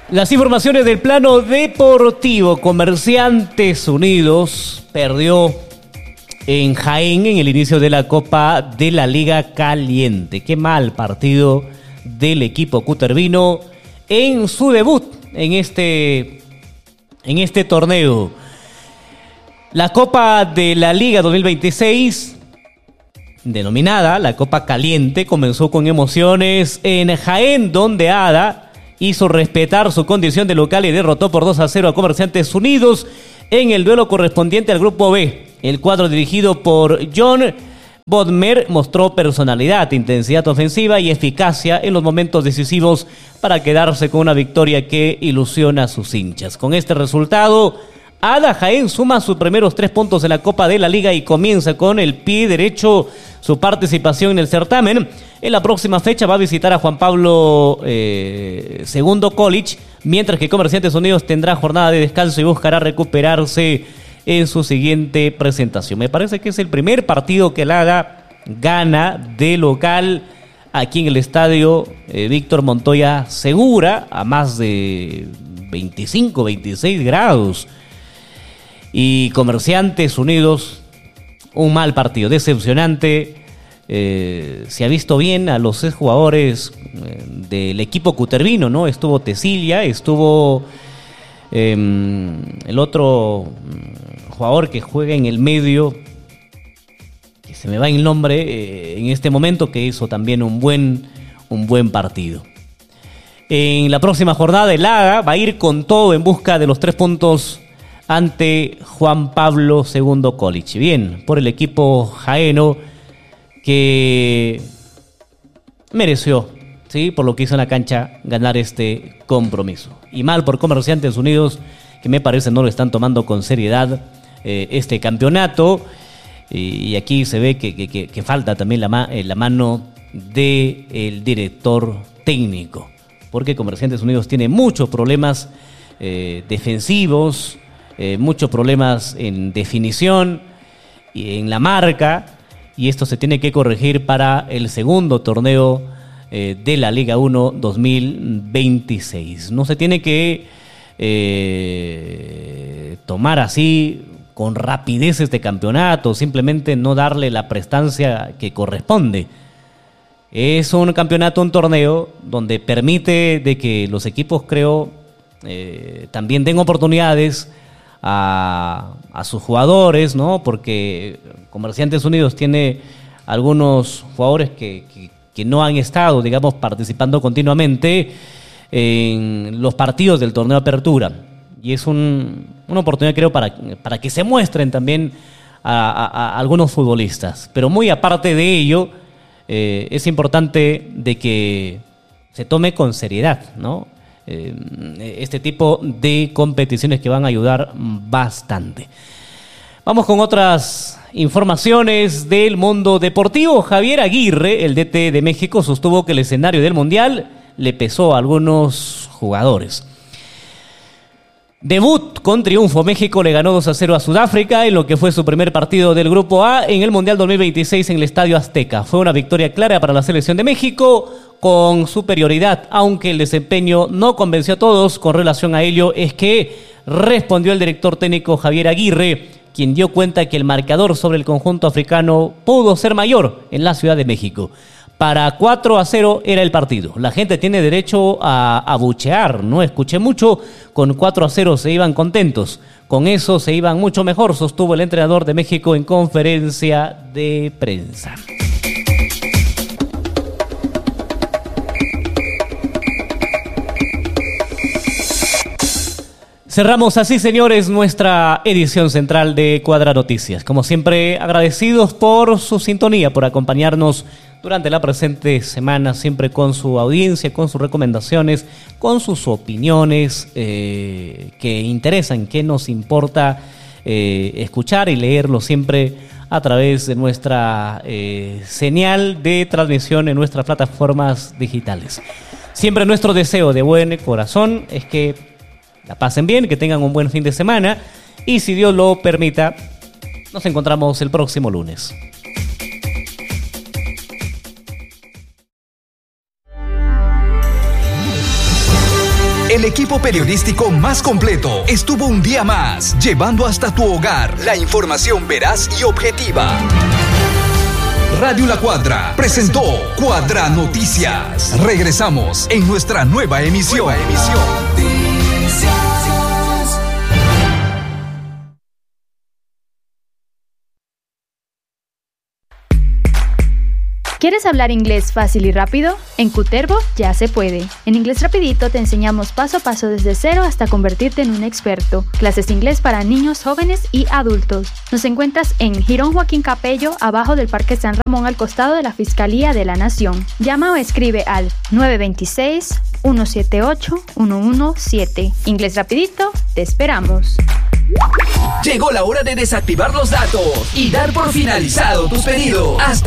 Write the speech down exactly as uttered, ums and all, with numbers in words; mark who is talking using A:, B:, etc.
A: Las informaciones del plano deportivo. Comerciantes Unidos perdió en Jaén en el inicio de la Copa de la Liga Caliente. Qué mal partido del equipo cutervino en su debut en este, en este torneo. La Copa de la Liga dos mil veintiséis, denominada la Copa Caliente, comenzó con emociones en Jaén, donde Ada hizo respetar su condición de local y derrotó por dos a cero a Comerciantes Unidos en el duelo correspondiente al Grupo B. El cuadro dirigido por John Bodmer mostró personalidad, intensidad ofensiva y eficacia en los momentos decisivos para quedarse con una victoria que ilusiona a sus hinchas. Con este resultado, Ada Jaén suma sus primeros tres puntos en la Copa de la Liga y comienza con el pie derecho su participación en el certamen. En la próxima fecha va a visitar a Juan Pablo eh, segundo College, mientras que Comerciantes Unidos tendrá jornada de descanso y buscará recuperarse en su siguiente presentación. Me parece que es el primer partido que el Ada gana de local aquí en el estadio eh, Víctor Montoya Segura, a más de veinticinco, veintiséis grados. Y Comerciantes Unidos, un mal partido, decepcionante. Eh, se ha visto bien a los jugadores eh, del equipo cutervino, ¿no? Estuvo Tesilia, estuvo eh, el otro jugador que juega en el medio, que se me va el nombre eh, en este momento, que hizo también un buen, un buen partido. En la próxima jornada el Ada va a ir con todo en busca de los tres puntos ante Juan Pablo segundo College. Bien, por el equipo jaeno, que mereció, ¿sí?, por lo que hizo en la cancha, ganar este compromiso. Y mal por Comerciantes Unidos, que me parece no lo están tomando con seriedad eh, este campeonato. Y, y aquí se ve que, que, que, que falta también la, ma- la mano del director técnico, porque Comerciantes Unidos tiene muchos problemas eh, defensivos, eh, muchos problemas en definición y en la marca. Y esto se tiene que corregir para el segundo torneo eh, de la Liga uno dos mil veintiséis. No se tiene que eh, tomar así con rapidez este campeonato, simplemente no darle la prestancia que corresponde. Es un campeonato, un torneo donde permite de que los equipos, creo, eh, también den oportunidades A, a sus jugadores, ¿no? Porque Comerciantes Unidos tiene algunos jugadores que, que, que no han estado, digamos, participando continuamente en los partidos del torneo de apertura. Y es un, una oportunidad, creo, para, para que se muestren también a, a, a algunos futbolistas. Pero muy aparte de ello, eh, es importante de que se tome con seriedad, ¿no?, este tipo de competiciones que van a ayudar bastante. Vamos con otras informaciones del mundo deportivo. Javier Aguirre, el D T de México, sostuvo que el escenario del Mundial le pesó a algunos jugadores. Debut con triunfo. México le ganó dos a cero a Sudáfrica en lo que fue su primer partido del Grupo A en el Mundial dos mil veintiséis en el Estadio Azteca. Fue una victoria clara para la selección de México, con superioridad, aunque el desempeño no convenció a todos. Con relación a ello es que respondió el director técnico Javier Aguirre, quien dio cuenta que el marcador sobre el conjunto africano pudo ser mayor en la Ciudad de México. Para cuatro a cero era el partido. La gente tiene derecho a abuchear, no escuché mucho. Con cuatro a cero se iban contentos. Con eso se iban mucho mejor, sostuvo el entrenador de México en conferencia de prensa. Cerramos así, señores, nuestra edición central de Cuadra Noticias. Como siempre, agradecidos por su sintonía, por acompañarnos durante la presente semana, siempre con su audiencia, con sus recomendaciones, con sus opiniones eh, que interesan, que nos importa eh, escuchar y leerlo siempre a través de nuestra eh, señal de transmisión en nuestras plataformas digitales. Siempre nuestro deseo de buen corazón es que la pasen bien, que tengan un buen fin de semana y, si Dios lo permita, nos encontramos el próximo lunes.
B: El equipo periodístico más completo estuvo un día más, llevando hasta tu hogar la información veraz y objetiva. Radio La Cuadra presentó Cuadra Noticias. Regresamos en nuestra nueva emisión. Nueva emisión.
C: ¿Quieres hablar inglés fácil y rápido? En Cutervo ya se puede. En Inglés Rapidito te enseñamos paso a paso desde cero hasta convertirte en un experto. Clases de inglés para niños, jóvenes y adultos. Nos encuentras en Jirón Joaquín Capello, abajo del Parque San Ramón, al costado de la Fiscalía de la Nación. Llama o escribe al nueve dos seis, uno siete ocho, uno uno siete. Inglés Rapidito, te esperamos.
D: Llegó la hora de desactivar los datos y dar por finalizado tus pedidos. Hasta